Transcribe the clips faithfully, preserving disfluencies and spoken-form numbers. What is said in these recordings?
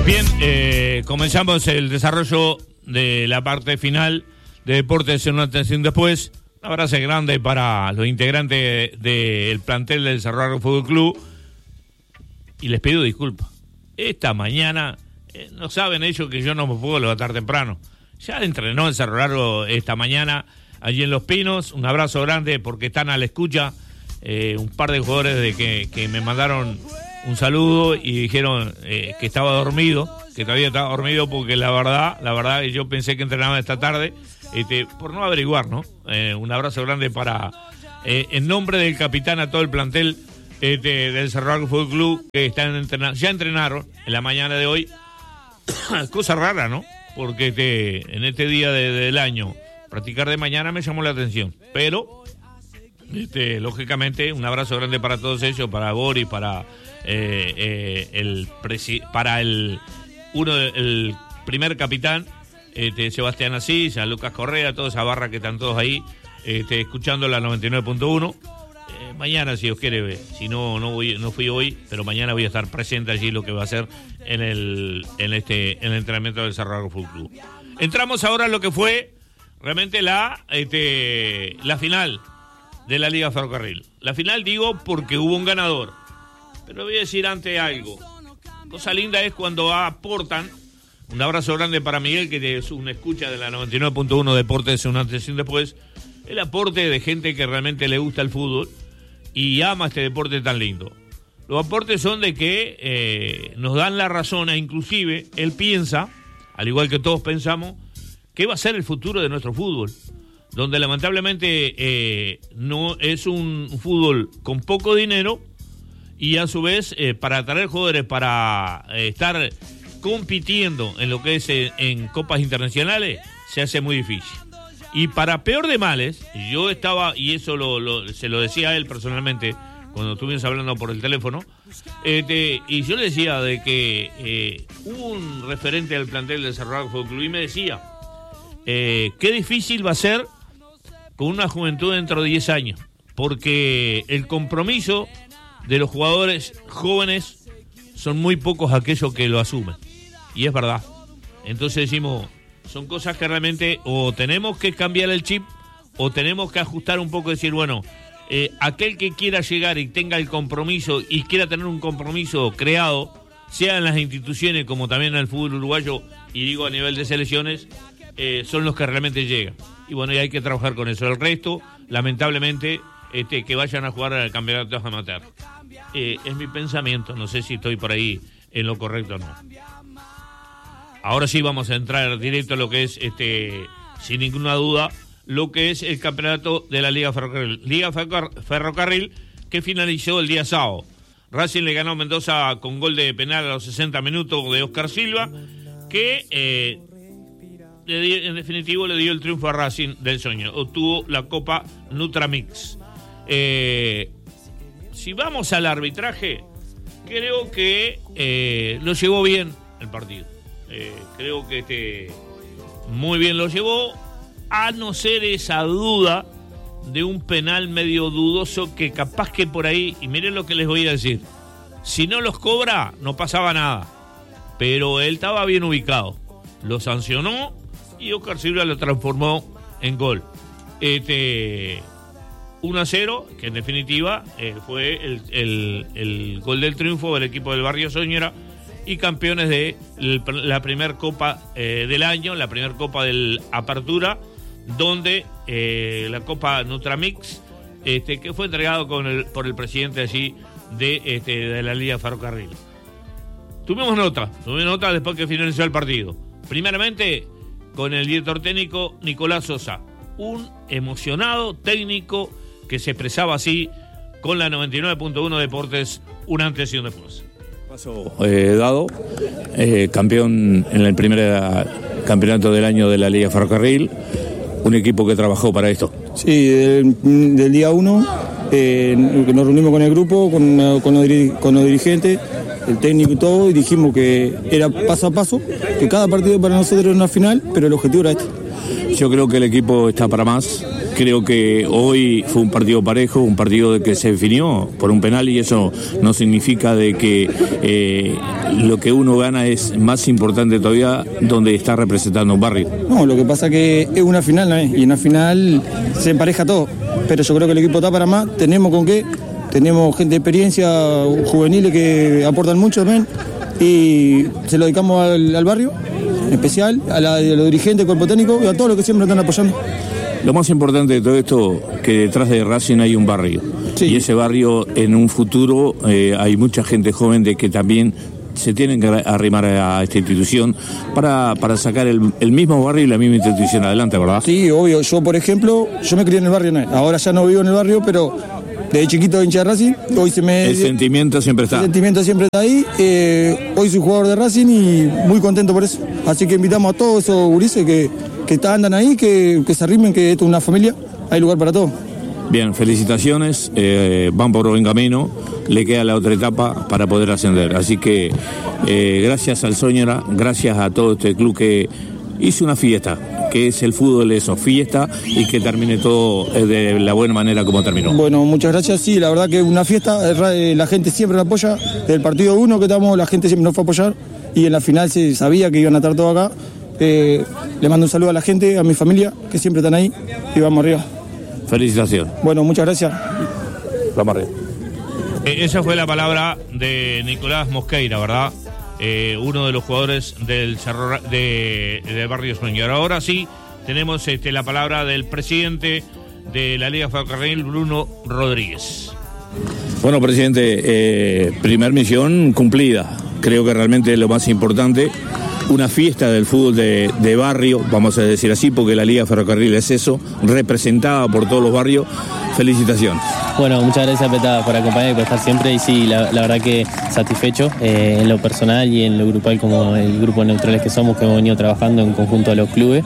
Bien, eh, comenzamos el desarrollo de la parte final de Deportes en una atención después. Un abrazo grande para los integrantes del plantel del Cerro Largo Fútbol Club. Y les pido disculpas. Esta mañana, eh, no saben ellos que yo no me puedo levantar temprano. Ya entrenó el Cerro Largo esta mañana allí en Los Pinos. Un abrazo grande porque están a la escucha. Eh, un par de jugadores de que, que me mandaron un saludo y dijeron eh, que estaba dormido, que todavía estaba dormido porque la verdad, la verdad yo pensé que entrenaba esta tarde, este, por no averiguar, ¿no? Eh, un abrazo grande para, eh, en nombre del capitán a todo el plantel este, del Cerro Largo Fútbol Club que están entrenando, ya entrenaron en la mañana de hoy. Cosa rara, ¿no? Porque este, en este día de, del año practicar de mañana me llamó la atención, pero este, lógicamente un abrazo grande para todos ellos, para Boris, para Eh, eh, el presi- para el uno el primer capitán este, Sebastián Asís, a Lucas Correa, toda esa barra que están todos ahí este, escuchando la noventa y nueve punto uno. Eh, mañana, si Dios quiere, si no no voy, no fui hoy, pero mañana voy a estar presente allí lo que va a ser en el en este en el entrenamiento del Cerro Largo Fútbol Club. Entramos ahora a lo que fue realmente la este, la final de la Liga Ferrocarril. La final digo porque hubo un ganador. Pero voy a decir antes algo. Cosa linda es cuando aportan. Un abrazo grande para Miguel, que es una escucha de la noventa y nueve punto uno Deportes en una antes y un después. El aporte de gente que realmente le gusta el fútbol y ama este deporte tan lindo. Los aportes son de que eh, nos dan la razón e inclusive él piensa, al igual que todos pensamos, que va a ser el futuro de nuestro fútbol. Donde lamentablemente eh, no es un fútbol con poco dinero. Y a su vez, eh, para atraer jugadores, para eh, estar compitiendo en lo que es eh, en copas internacionales, se hace muy difícil. Y para peor de males, yo estaba, y eso lo, lo, se lo decía a él personalmente, cuando estuvimos hablando por el teléfono, este, y yo le decía de que eh, hubo un referente del plantel del Cerro Largo Fútbol Club y me decía, eh, qué difícil va a ser con una juventud dentro de diez años, porque el compromiso de los jugadores jóvenes son muy pocos aquellos que lo asumen. Y es verdad. Entonces decimos, son cosas que realmente o tenemos que cambiar el chip o tenemos que ajustar un poco y decir, bueno, eh, aquel que quiera llegar y tenga el compromiso y quiera tener un compromiso creado, sea en las instituciones como también en el fútbol uruguayo, y digo a nivel de selecciones, eh, son los que realmente llegan. Y bueno, y hay que trabajar con eso. El resto, lamentablemente, este, que vayan a jugar al campeonato amateur. Eh, es mi pensamiento, no sé si estoy por ahí en lo correcto o no. Ahora sí vamos a entrar directo a lo que es, este, sin ninguna duda, lo que es el campeonato de la Liga Ferrocarril. Liga Ferrocarril que finalizó el día sábado. Racing le ganó a Mendoza con gol de penal a los sesenta minutos de Oscar Silva, que eh, le dio, en definitivo le dio el triunfo a Racing del sueño. Obtuvo la Copa Nutramix. Eh... Si vamos al arbitraje, creo que eh, lo llevó bien el partido. Eh, creo que este, muy bien lo llevó, a no ser esa duda de un penal medio dudoso que capaz que por ahí, y miren lo que les voy a decir, si no los cobra, no pasaba nada. Pero él estaba bien ubicado. Lo sancionó y Oscar Silva lo transformó en gol. Este... uno a cero, que en definitiva eh, fue el, el, el gol del triunfo del equipo del Barrio Soñera y campeones de el, la primer copa eh, del año, la primer copa del Apertura, donde eh, la Copa Nutramix, este, que fue entregado con el, por el presidente allí de, este, de la Liga Ferrocarril. Tuvimos nota, tuvimos nota después que finalizó el partido. Primeramente, con el director técnico Nicolás Sosa, un emocionado técnico que se expresaba así con la noventa y nueve punto uno Deportes, un antes y un después. Paso eh, dado, eh, campeón en el primer campeonato del año de la Liga Ferrocarril, un equipo que trabajó para esto. Sí, del, del día uno, eh, nos reunimos con el grupo, con, con, los, con los dirigentes, el técnico y todo, y dijimos que era paso a paso, que cada partido para nosotros era una final, pero el objetivo era este. Yo creo que el equipo está para más. Creo que hoy fue un partido parejo, un partido de que se definió por un penal, y eso no significa de que eh, lo que uno gana es más importante todavía donde está representando un barrio. No, lo que pasa que es una final, ¿no es? Y en una final se empareja todo, pero yo creo que el equipo está para más, tenemos con qué, tenemos gente de experiencia, juveniles que aportan mucho también, y se lo dedicamos al, al barrio, en especial a, la, a los dirigentes, cuerpo técnico y a todos los que siempre nos están apoyando. Lo más importante de todo esto, que detrás de Racing hay un barrio, sí. Y ese barrio en un futuro eh, hay mucha gente joven de que también se tienen que arrimar a esta institución para, para sacar el, el mismo barrio y la misma institución adelante, ¿verdad? Sí, obvio. Yo, por ejemplo, yo me crié en el barrio, ¿no? Ahora ya no vivo en el barrio, pero desde chiquito hincha de Racing, hoy se me... El sentimiento siempre está. El sentimiento siempre está ahí. Eh, hoy soy jugador de Racing y muy contento por eso. Así que invitamos a todos esos gurises que, que andan ahí, que, que se arrimen, que esto es una familia, hay lugar para todos. Bien, felicitaciones, eh, van por buen camino, le queda la otra etapa para poder ascender. Así que eh, gracias al Soñora, gracias a todo este club que hizo una fiesta, que es el fútbol eso, fiesta, y que termine todo de la buena manera como terminó. Bueno, muchas gracias, sí, la verdad que una fiesta, la gente siempre nos apoya, del partido uno que estamos, la gente siempre nos fue a apoyar, y en la final se sabía que iban a estar todos acá. Eh, le mando un saludo a la gente, a mi familia, que siempre están ahí, y vamos arriba. Felicitaciones. Bueno, muchas gracias. Vamos arriba. Eh, esa fue la palabra de Nicolás Mosqueira, ¿verdad? Eh, uno de los jugadores del Cerro de, de Barrio Soñora. Ahora sí, tenemos este, la palabra del presidente de la Liga Ferrocarril, Bruno Rodríguez. Bueno, presidente, eh, primer misión cumplida. Creo que realmente es lo más importante. Una fiesta del fútbol de, de barrio, vamos a decir así, porque la Liga Ferrocarril es eso, representada por todos los barrios. Felicitaciones. Bueno, muchas gracias, Peta, por acompañarme y por estar siempre. Y sí, la, la verdad que satisfecho eh, en lo personal y en lo grupal, como el grupo de neutrales que somos, que hemos venido trabajando en conjunto a los clubes.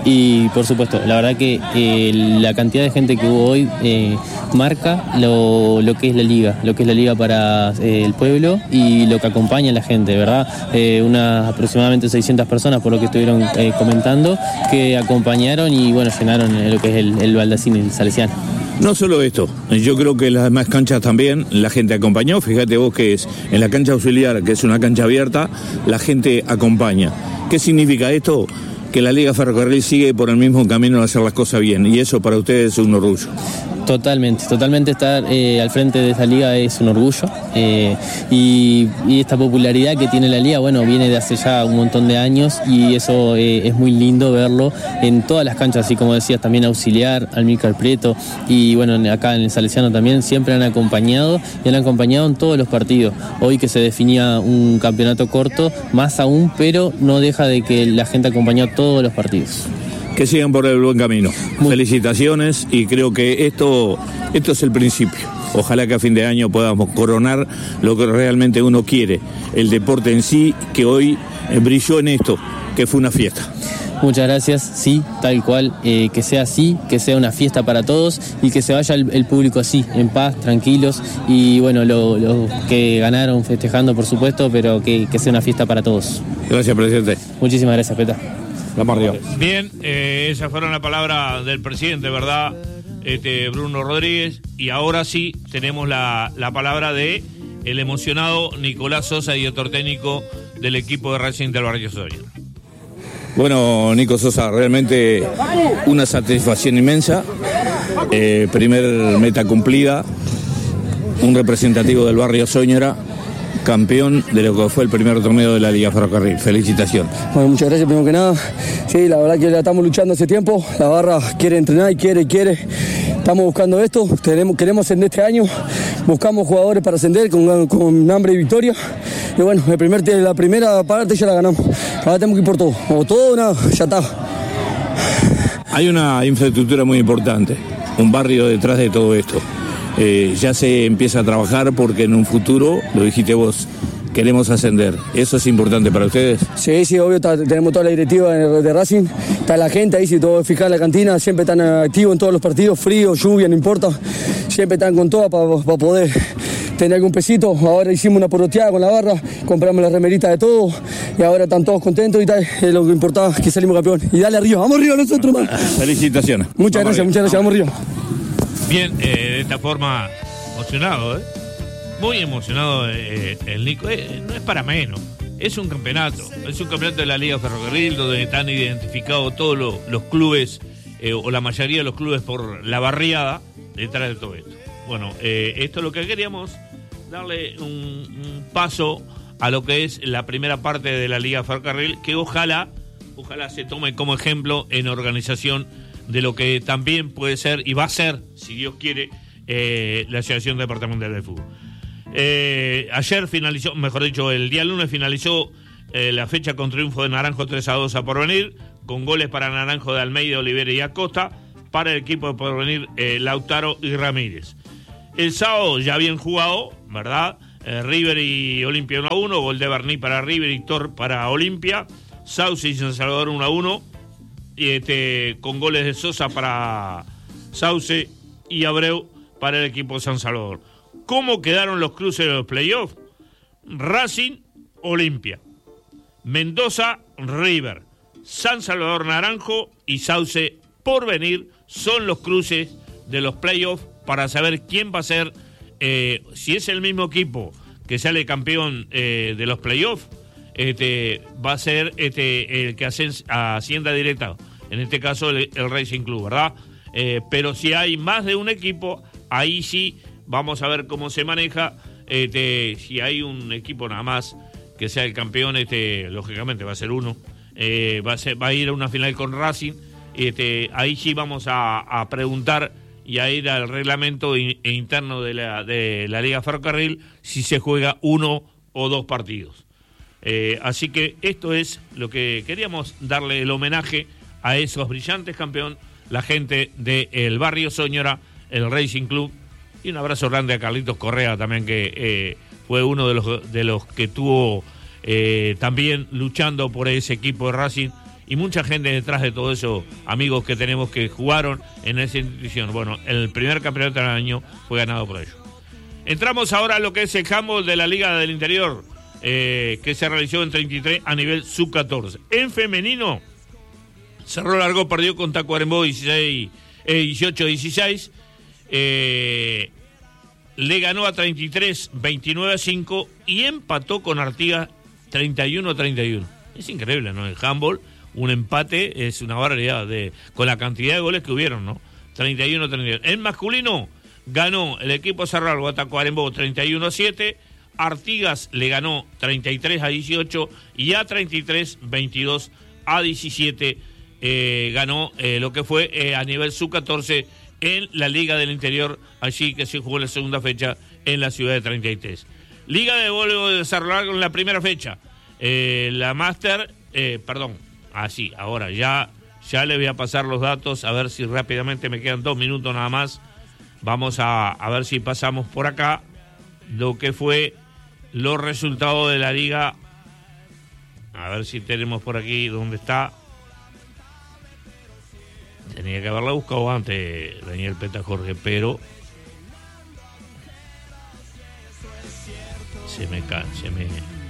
Y por supuesto, la verdad que eh, la cantidad de gente que hubo hoy eh, marca lo, lo que es la Liga, lo que es la Liga para eh, el pueblo y lo que acompaña a la gente, ¿verdad? Eh, unas aproximadamente seiscientas personas, por lo que estuvieron eh, comentando, que acompañaron y bueno, llenaron lo que es el, el Baldacín, el Salesiano. No solo esto, yo creo que en las demás canchas también la gente acompañó. Fíjate vos que es en la cancha auxiliar, que es una cancha abierta, la gente acompaña. ¿Qué significa esto? Que la Liga Ferrocarril sigue por el mismo camino de hacer las cosas bien, y eso para ustedes es un orgullo. Totalmente, totalmente estar eh, al frente de esa liga es un orgullo eh, y, y esta popularidad que tiene la liga, bueno, viene de hace ya un montón de años y eso eh, es muy lindo verlo en todas las canchas, así como decías, también Auxiliar, Almícar Prieto y bueno, acá en el Salesiano también, siempre han acompañado y han acompañado en todos los partidos. Hoy que se definía un campeonato corto, más aún, pero no deja de que la gente acompañó a todos los partidos. Que sigan por el buen camino. Muy... Felicitaciones, y creo que esto, esto es el principio. Ojalá que a fin de año podamos coronar lo que realmente uno quiere, el deporte en sí, que hoy brilló en esto, que fue una fiesta. Muchas gracias, sí, tal cual, eh, que sea así, que sea una fiesta para todos y que se vaya el, el público así, en paz, tranquilos y bueno, los lo que ganaron festejando por supuesto, pero que, que sea una fiesta para todos. Gracias, presidente. Muchísimas gracias, Peta. Vamos arriba. Bien, eh, esas fueron las palabras del presidente, ¿verdad? Este, Bruno Rodríguez. Y ahora sí tenemos la, la palabra de el emocionado Nicolás Sosa, director técnico del equipo de Racing del Barrio Soñora. Bueno, Nico Sosa, realmente una satisfacción inmensa. Eh, primer meta cumplida. Un representativo del Barrio Soñora, campeón de lo que fue el primer torneo de la Liga Ferrocarril. Felicitaciones. Bueno, muchas gracias primero que nada. Sí, la verdad que la estamos luchando hace tiempo. La barra quiere entrenar y quiere y quiere. Estamos buscando esto. Tenemos, queremos ascender este año. Buscamos jugadores para ascender con, con hambre y victoria. Y bueno, el primer, la primera parte ya la ganamos. Ahora tenemos que ir por todo. O todo o nada, ya está. Hay una infraestructura muy importante. Un barrio detrás de todo esto. Eh, ya se empieza a trabajar porque en un futuro, lo dijiste vos, queremos ascender. ¿Eso es importante para ustedes? Sí, sí, obvio, está, tenemos toda la directiva de, de Racing, está la gente ahí, si todo fijar la cantina, siempre están activos en todos los partidos, frío, lluvia, no importa, siempre están con todo para pa poder tenía algún pesito, ahora hicimos una poroteada con la barra, compramos las remeritas de todo y ahora están todos contentos y tal, es lo que importaba, que salimos campeón. Y dale arriba, vamos arriba nosotros, man. Felicitaciones. Muchas vamos gracias, arriba. muchas gracias, vamos arriba. Bien, eh, de esta forma, emocionado, ¿eh? Muy emocionado eh, el Nico. Eh, no es para menos. Es un campeonato. Es un campeonato de la Liga Ferrocarril donde están identificados todos los, los clubes, eh, o la mayoría de los clubes por la barriada detrás de todo esto. Bueno, eh, esto es lo que queríamos, darle un, un paso a lo que es la primera parte de la Liga Ferrocarril, que ojalá, ojalá se tome como ejemplo en organización de lo que también puede ser y va a ser, si Dios quiere, eh, la Asociación Departamental de Fútbol. Eh, ayer finalizó, mejor dicho, el día lunes finalizó eh, la fecha con triunfo de Naranjo tres a dos a Porvenir, con goles para Naranjo de Almeida, Olivera y Acosta, para el equipo de Porvenir, eh, Lautaro y Ramírez. El sábado ya habían jugado, ¿verdad? Eh, River y Olimpia uno a uno, gol de Berní para River y Tor para Olimpia, Sauce y San Salvador uno a uno, y este, con goles de Sosa para Sauce y Abreu para el equipo de San Salvador. ¿Cómo quedaron los cruces de los playoffs? Racing, Olimpia, Mendoza, River, San Salvador, Naranjo y Sauce, Porvenir son los cruces de los playoffs para saber quién va a ser, eh, si es el mismo equipo que sale campeón eh, de los playoffs, este, va a ser este, el que ascienda directa, en este caso el, el Racing Club, ¿verdad? Eh, pero si hay más de un equipo, ahí sí vamos a ver cómo se maneja. Este, si hay un equipo nada más que sea el campeón, este, lógicamente va a ser uno, eh, va, a ser, va a ir a una final con Racing. Este, ahí sí vamos a, a preguntar y a ir al reglamento in, interno de la, de la Liga Ferrocarril si se juega uno o dos partidos. Eh, así que esto es lo que queríamos, darle el homenaje a esos brillantes campeones, la gente del barrio Soñora, el Racing Club. Y un abrazo grande a Carlitos Correa también, que eh, fue uno de los, de los que estuvo eh, también luchando por ese equipo de Racing. Y mucha gente detrás de todo eso, amigos que tenemos que jugaron en esa institución. Bueno, el primer campeonato del año fue ganado por ellos. Entramos ahora a lo que es el handball de la Liga del Interior, eh, que se realizó en treinta y tres a nivel sub catorce. En femenino, Cerro Largo perdió con Tacuarembó dieciocho dieciséis. Eh, le ganó a treinta y tres veintinueve a cinco y empató con Artigas treinta y uno a treinta y uno. Es increíble, ¿no? El handball, un empate es una barbaridad de, con la cantidad de goles que hubieron, ¿no? treinta y uno a treinta y uno. En masculino ganó el equipo Cerro Largo a Tacuarembó treinta y uno a siete, Artigas le ganó treinta y tres a dieciocho y a treinta y tres veintidós a diecisiete eh, ganó eh, lo que fue eh, a nivel sub catorce en la Liga del Interior, allí que se jugó la segunda fecha en la ciudad de treinta y tres. Liga de voleibol de Cerro Largo en la primera fecha. Eh, la Máster, eh, perdón, así, ah, ahora ya, ya le voy a pasar los datos, a ver si rápidamente me quedan dos minutos nada más. Vamos a, a ver si pasamos por acá lo que fue los resultados de la Liga. A ver si tenemos por aquí dónde está. Tenía que haberla buscado antes, Daniel Peta Jorge, pero se me cae, se me...